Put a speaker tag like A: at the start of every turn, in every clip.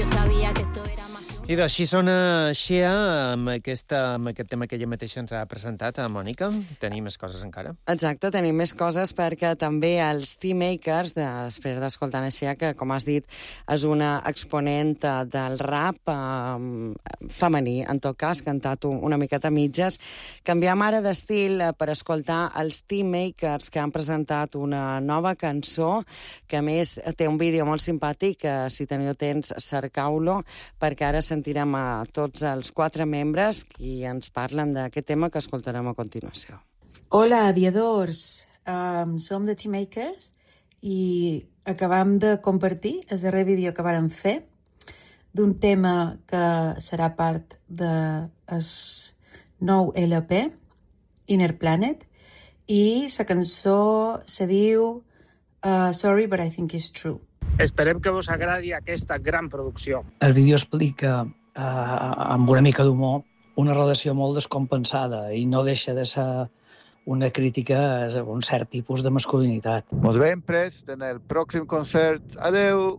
A: I d'així sona Xea amb aquest tema que ella mateixa ens ha presentat, a Mònica. Tenim més coses encara.
B: Exacte, tenim més coses perquè també els Teamakers, després d'escoltar Xea, que com has dit és una exponent del rap femení, en tot cas, cantat una miqueta a mitges. Canviem ara d'estil per escoltar els Teamakers, que han presentat una nova cançó, que a més té un vídeo molt simpàtic, si teniu temps cercau-lo, perquè ara sentirem a tots els 4 membres qui ens parlen d'aquest tema que escoltarem a continuació.
C: Hola, aviadors. Som de Teamakers i acabam de compartir el darrer vídeo que vàrem fer d'un tema que serà part del nou LP, Inner Planet, i la cançó se diu Sorry, but I think it's true.
D: Esperem que vos agradi aquesta gran producció.
E: El vídeo explica, amb una mica d'humor, una relació molt descompensada i no deixa de ser una crítica a un cert tipus de masculinitat.
F: Nos veiem prest en el pròxim concert. Adeu!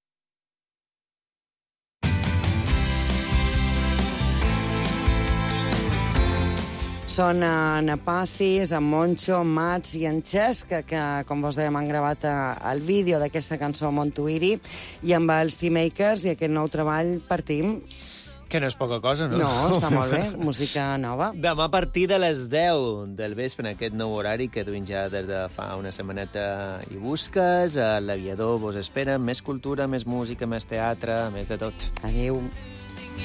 B: Són en Apacis, en Moncho, en Mats i en Xesc, que com vos dèiem, han gravat el vídeo d'aquesta cançó Montuïri, i amb els Teamakers i aquest nou treball partim.
A: Que no és poca cosa, no?
B: No, està molt bé, música nova.
A: Demà a partir de les 10 del vespre, en aquest nou horari que duim ja des de fa una setmaneta i busques, l'Aviador vos espera, més cultura, més música, més teatre, més de tot.
B: Adéu.